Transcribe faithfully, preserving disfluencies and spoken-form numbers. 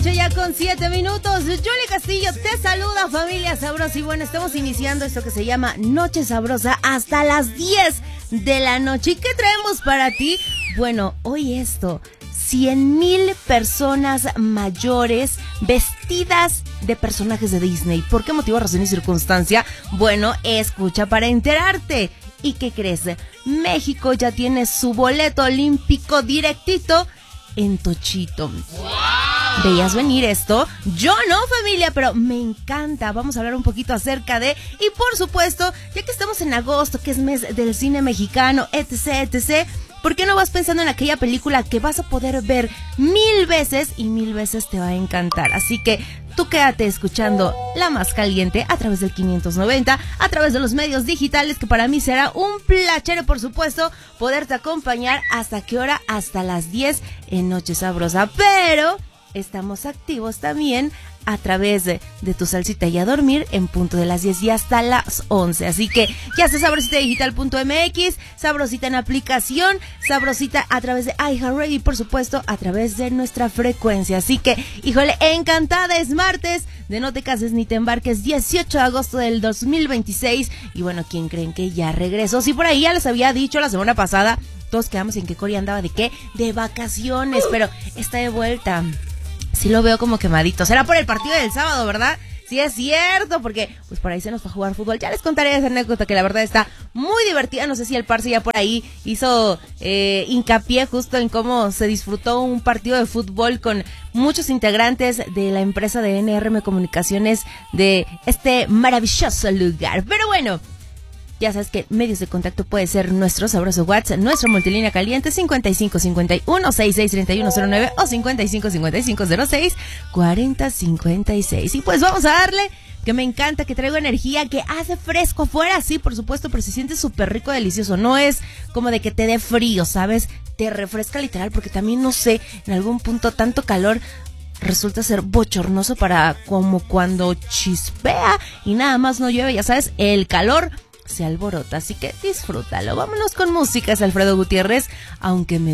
Ya con siete minutos, Julie Castillo te saluda, familia sabrosa. Y bueno, estamos iniciando esto que se llama Noche Sabrosa hasta las diez de la noche. ¿Y qué traemos para ti? Bueno, hoy esto, cien mil personas mayores vestidas de personajes de Disney. ¿Por qué motivo, razón y circunstancia? Bueno, escucha para enterarte. ¿Y qué crees? México ya tiene su boleto olímpico directito en Tochito. ¡Wow! ¿Veías venir esto? Yo no, familia, pero me encanta. Vamos a hablar un poquito acerca de... Y por supuesto, ya que estamos en agosto, que es mes del cine mexicano, etc, etc, ¿por qué no vas pensando en aquella película que vas a poder ver mil veces y mil veces te va a encantar? Así que tú quédate escuchando La Más Caliente a través del quinientos noventa, a través de los medios digitales, que para mí será un placer, por supuesto, poderte acompañar. ¿Hasta qué hora? Hasta las diez en Noche Sabrosa. Pero estamos activos también a través de, de tu salsita y a dormir en punto de las diez y hasta las once. Así que ya está sabrosita digital punto m x, sabrosita en aplicación, sabrosita a través de iHeartRadio y por supuesto a través de nuestra frecuencia. Así que, híjole, encantada, es martes de No Te Cases Ni Te Embarques, dieciocho de agosto del dos mil veintiséis. Y bueno, ¿quién creen que ya regresó? Sí, por ahí ya les había dicho la semana pasada, todos quedamos en que Cory andaba de qué, de vacaciones, pero está de vuelta. Sí lo veo como quemadito. Será por el partido del sábado, ¿verdad? Sí es cierto, porque pues por ahí se nos va a jugar fútbol. Ya les contaré esa anécdota que la verdad está muy divertida. No sé si el Parce ya por ahí hizo eh, hincapié justo en cómo se disfrutó un partido de fútbol con muchos integrantes de la empresa de N R M Comunicaciones de este maravilloso lugar. Pero bueno, ya sabes que medios de contacto puede ser nuestro sabroso WhatsApp, nuestra multilínea caliente cincuenta y cinco cincuenta y uno sesenta y seis treinta y uno cero nueve o cincuenta y cinco cincuenta y cinco cero seis cuarenta cincuenta y seis. Y pues vamos a darle, que me encanta, que traigo energía, que hace fresco afuera, sí, por supuesto, pero se siente súper rico, delicioso. No es como de que te dé frío, ¿sabes? Te refresca literal, porque también, no sé, en algún punto tanto calor resulta ser bochornoso para como cuando chispea y nada más no llueve, ya sabes, el calor se alborota, así que disfrútalo. Vámonos con música, es Alfredo Gutiérrez, aunque me